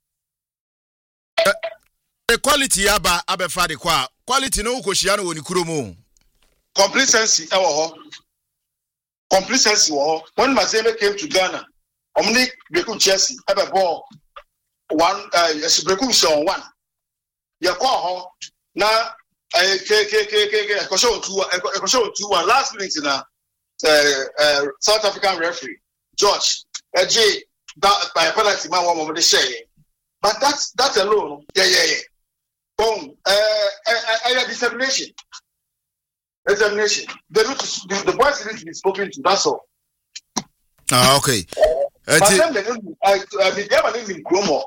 Speaker 1: Uh, the quality aba abefa de kwa quality no ukoshia no woni kuromo.
Speaker 3: Complacency ewo ho. Complacency wo ho. When Mazembe came to Ghana, omni Bekum Chelsea ebe ball one uh Bekum show one. Ya kwa ho na eh k k k k ko show two ko show two one last minute na uh, uh South African referee George Ej that by penalty man one of share. But that's that alone. Yeah yeah yeah. Boom. Uh, uh, uh, dissemination. Examination. The, the, the boys need to be spoken to. That's all.
Speaker 1: Ah, okay.
Speaker 3: But then they don't. I I live in Kromo.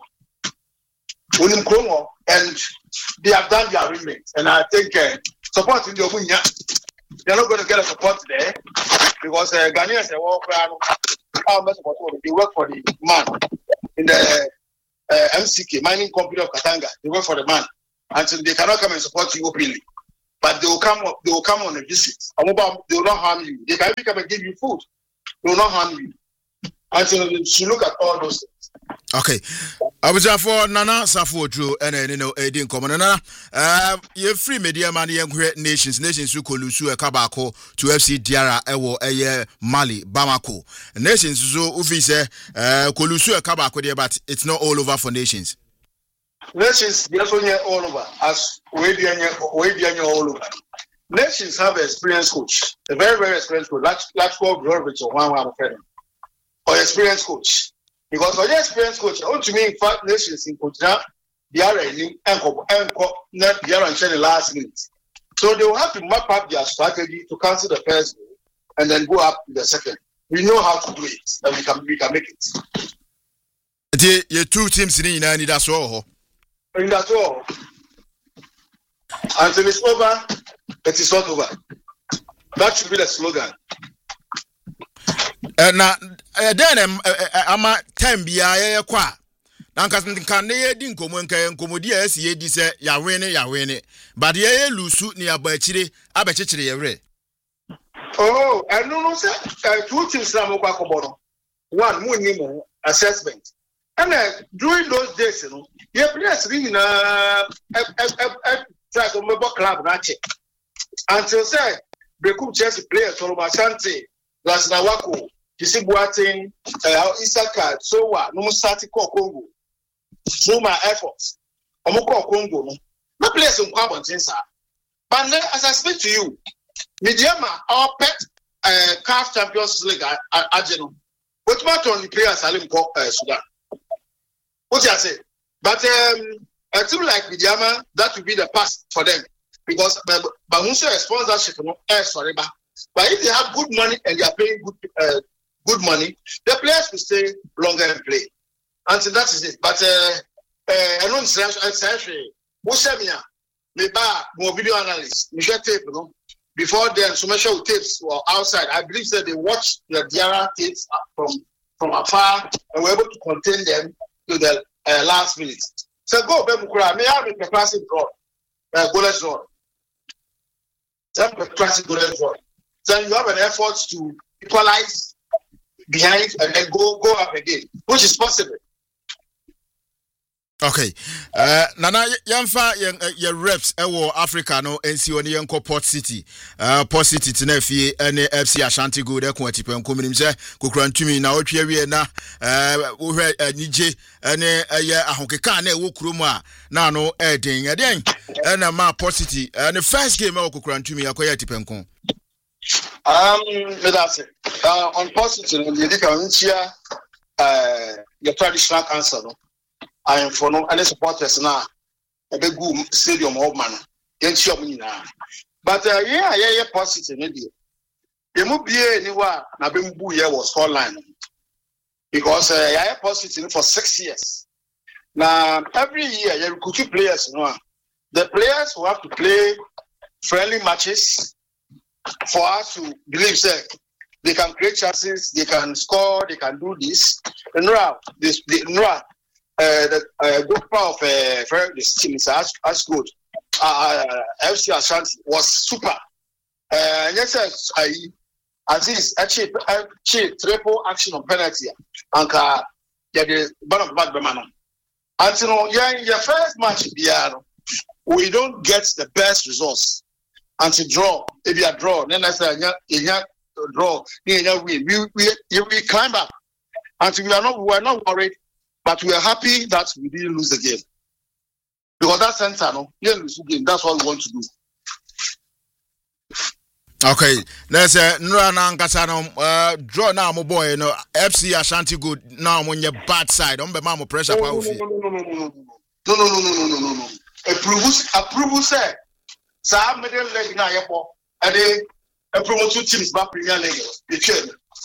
Speaker 3: We in Kromo, and they have done their remit. And I think uh, support in the Obunya, they're not going to get a support there because uh, Ghanaians are all they work for the man in the uh, M C K mining company of Katanga. They work for the man. Until they cannot come and support you openly, but they will come. They will come on a visit. They will not harm you. They can even come and give you food. They will not harm you. Until you look at all those things.
Speaker 1: Okay, I was for Nana Safo Drew and you know Edin Common Nana. Uh, you free media man, young great nations, nations who Kolusu a Kabako to F C Diara Ewo Eye Mali Bamako. Nations so Ufise uh Kolusu a Kabako there, but it's not all over for nations.
Speaker 3: Nations, yes, when you're all over, as we be all over. Nations have an experienced coach, a very, very experienced coach. That's that's what Robert or one of them, or experienced coach. Because for the experienced coach, I want to mean, in fact, nations in coach now, they are in anchor, anchor, not they are the last minute. So they will have to map up their strategy to cancel the first goal and then go up to the second. We know how to do it, and we can we can make it.
Speaker 1: The your two teams in Inani, that's all.
Speaker 3: And that's all. Until it's over, it is not over. That should be the slogan.
Speaker 1: Uh, now, uh, then I'm a ten B I A qua. Now, because can they didn't come when Comodia S. Ye say, ya win it, ya win it. But ye lose suit near Bachiri, Abachiri.
Speaker 3: Oh, I don't know, sir. Two things I'm about to one, more assessment. And uh, during those days, you know, your players really na try to remember club match. Until say, Bekum Chelsea players, Solomon Asante, Lasnawako, Kisi Boateng, Isaka, Sowa, no Sati Congo, through my efforts, Omoko Congo, no players in Kwabon, but then, as I speak to you, Midiama, our pet uh, C A F Champions League, Argentina, what matter on the players are in Sudan. What I say? But um, a team like Midiama, that will be the past for them because Bahunso sponsorship, no, eh, sorry, but but if they have good money and they are paying good uh, good money, the players will stay longer and play. And so that is it. But uh, uh, I know essentially, Usemia, maybe more video analysts, Michelle tape, you know. Before then, so much tapes were outside. I believe that they watched the Diarra tapes from from afar and were able to contain them to the uh, last minute. So go, Bemukura. May I have a classic draw, uh, goalless draw. A classic goalless draw. So you have an effort to equalize behind and then go go up again, which is possible.
Speaker 1: Okay. Uh, Nana Yamfa your reps ewo Africa no N C O ni yanko Port City. Uh, Port City tenefi ene F C Ashanti go de ko tipen ko minim se kokura ntumi na otwe wie na uh wo hwe anije ene eye ahokeka na ewo kurom a na no eden eden ena ma Port City uh, the first game e kokura ntumi yakoya tipen ko.
Speaker 3: Um me that's it. Uh, on Port City the dika nchia uh the traditional council no I am for no any supporters now. A big good stadium of man. But uh, yeah, yeah, yeah, positive. Maybe the movie anywhere na bimbu here was scoreline because uh, yeah, positive for six years. Now every year you recruit players. You know, the players will have to play friendly matches for us to believe that they can create chances, they can score, they can do this. And now this, the now. the uh, good part of uh, for this team is as as good. Uh, F C Ashanti was super. Uh, yes, I at least actually actually triple action on penalty. And uh, yeah, the one of bad man. And you know, yeah, your first match, yeah, we don't get the best results. And to draw, if you are draw, then I say, yeah, yeah, draw, yeah, we we we we climb up. And we are not we are not worried, but we are happy that we didn't lose the game. Because that center, no, yeah, lose the game. That's what we want to do.
Speaker 1: Okay, let's say no na nkasa no uh draw now my boy, you know, F C Ashanti good now on your bad side. Don't be more pressure
Speaker 3: no, no, no, no, no, no, no, no, no, no, no, no, no, no, no. Approve, approve, say. So I'm middle leg now, yeah, and they approve two teams back Premier League. The chain.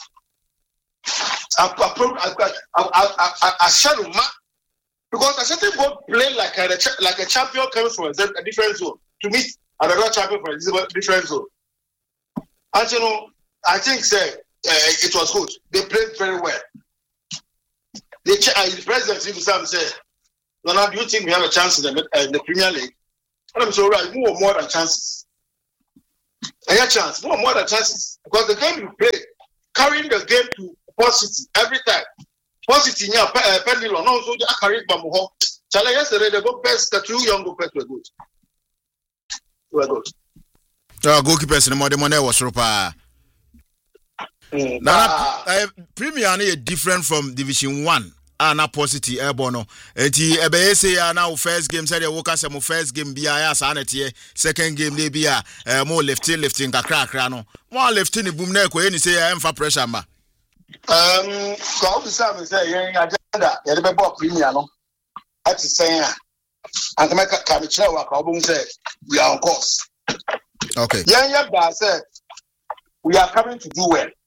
Speaker 3: I approve. I I I I shall not because I said go play like a like a champion coming from a different zone to meet another champion from a different zone. And you know, I think say uh, it was good. They played very well. The, ch- uh, the president even said, "Nana, do you think we have a chance in the, uh, the Premier League?" And I'm so right, more more than chances. I had chance, more more than chances because the game you play, carrying the game to Port City every time. Port City, yeah, pendulum. No, so I carried Bamuho. Challenge yesterday, the go best, the two young goalkeepers were good. Were good.
Speaker 1: Uh, goalkeepers in the modern money was super. Mm, now, uh, Premier is different from Division One. And a positive airborne. And the Ebe say now first game said the workers some first game be a sanity, second game they be a more lifting lifting a crack rano. More lifting the boom neck when you say I am for pressure. Ma.
Speaker 3: Um, go to some say, yeah, agenda, yeah, the ball Premier, no. That's saying, and the make a caricature work, album say, we are on course.
Speaker 1: Okay.
Speaker 3: Yeah, yeah, but I said, we are coming to do well.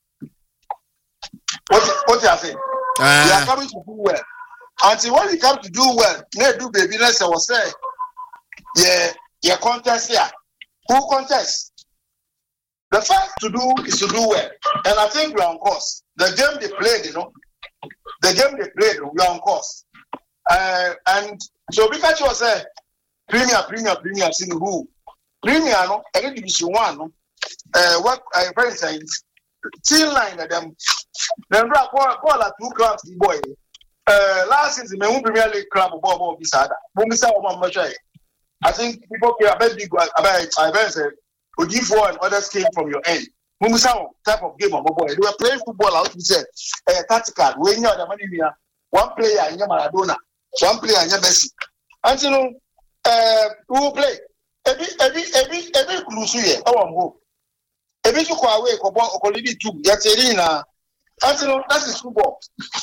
Speaker 3: What, what you are saying? Uh, we are coming to do well. Until when we come to do well, they do baby, let's say, was say, yeah, yeah, contest here. Who contest? The first to do is to do well. And I think we are on course. The game they played, you know, the game they played, we are on course. Uh, and so because you was a premier, premier, premier, seeing who? Premier, no, I think Division One, no. Uh, what I friend saying, team line of them. Then brought ball at two clubs, the boy. Uh, last season, my own Premier League club, Bob Bob Bisada. Bumisa Oman I think people care about big about events. Would give one others came from your end. Bumisa type of game of boy. They were playing football out. We said, uh, tactical. When you're the money here, one player in your Maradona, one player in your Messi. And you know, uh, who will play? Every every every every cruise here. I want go. Every you go away, go back, go leave it to. That's it now. And you know, that is football.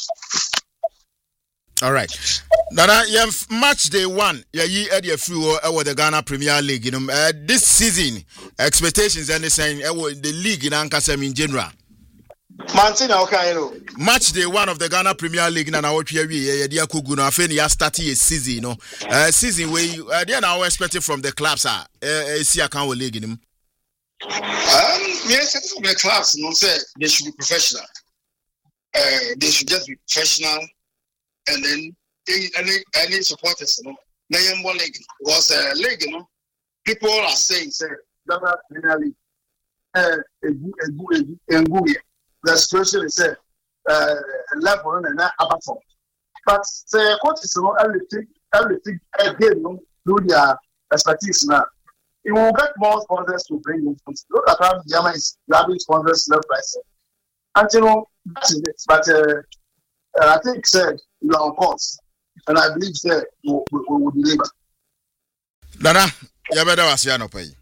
Speaker 1: All right. Nana, yeah, match day one. Yeah, you had your few over the Ghana Premier League. You know, uh, this season expectations and saying uh, the league in Ankasem in general.
Speaker 3: Mantina, okay, you know.
Speaker 1: Match day one of the Ghana Premier League. Nana, what we are here, dear Kuguna, Feni, you starting a season. You know, uh, season where you uh, they are now expecting from the clubs. Ah, uh, see, I can't league in them.
Speaker 3: Um, yes, from the clubs, you know, say they should be professional. Uh, they should just be professional. And then any any supporters, you know, Nayan One League was a league, you know. People are saying, sir, Ghana Premier League, uh, the situation is a uh, level and not upper form. But the coaches, you know, everything, everything again, you know, do their expertise now. It will get more sponsors to bring in. Look at how Yama is grabbing sponsors left by side. And you know, that's it. But uh, uh, I think, sir, we are on course, and I believe that we will deliver.
Speaker 1: Nana, you better was here no pay.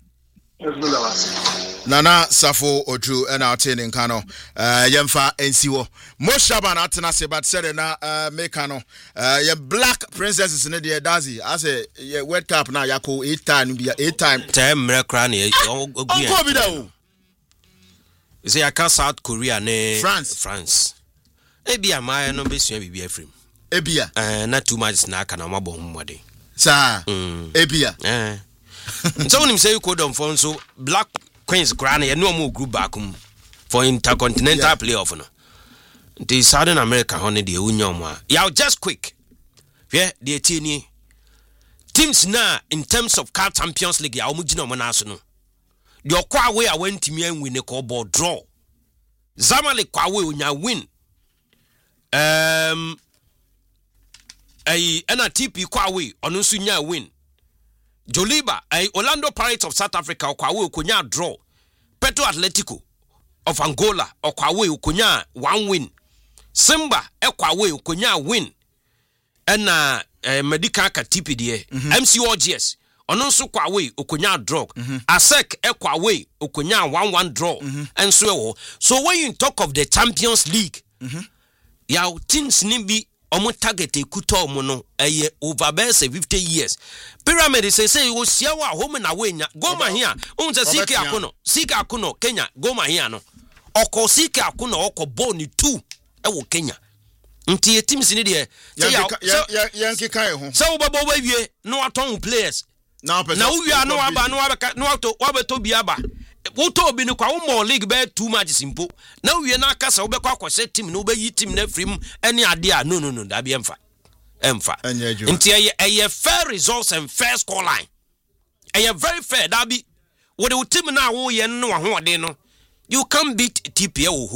Speaker 1: Nana Safo Oju and our training Kano, uh, Yemfa and Siwo. Most Shaban Atanase, but said na uh, Mekano, uh, your black princesses in the Dazi. I say, your World Cup now, Yako eight time, be eight time.
Speaker 2: Time, Merakrani, oh,
Speaker 1: oh,
Speaker 2: you say, I can't South Korea, ne
Speaker 1: France.
Speaker 2: France. Ebia, my no be sure be a frame.
Speaker 1: Ebia,
Speaker 2: uh, not too much snack and I'm a bomb body.
Speaker 1: Sir, Ebia,
Speaker 2: eh. Someone him say you could on phone so Black Queen's granny and no more group back home for intercontinental yeah. playoff. No, the Southern America honey the Union. Yeah, just quick. hwe de tie ni teams na in terms of car Champions League ya omugina mo na so no de okwa away a wantimi an win ko ball draw Zamalek kwa away onya win um ay ana T P kwa away ono nso nya win Joliba ay Orlando Pirates of South Africa kwa away okonya draw Petro Atletico of Angola kwa away okonya one win Simba kwa away okonya win ena uh, medical ka T P D mm-hmm. M C O G S ono nso kwa away okonya draw mm-hmm. Asec e kwa away okonya one one draw mm-hmm. and so so when you talk of the Champions League mm-hmm. ya teams ni bi omo target ekuta omo no eye over base fifty years Pyramid say say wo sia wa home na wenya goma here unza sike akono sike akono Kenya goma here no oko sike akono oko ball two e wo Kenya nti teams ni de
Speaker 1: say ya yanki kai ho
Speaker 2: say wo babo bawie no aton players na na wo wia no aba no aba no ato wabeto bi aba wo to bi ni kwa wo mo league be two matches simple na wie na aka sa wo be kwa kwose team no be yi team na frim any ade a no no no da bi emfa emfa nti eye fair results and fair score line eye very fair da bi wo de team na wo ye no ho ade no you can beat T P A wo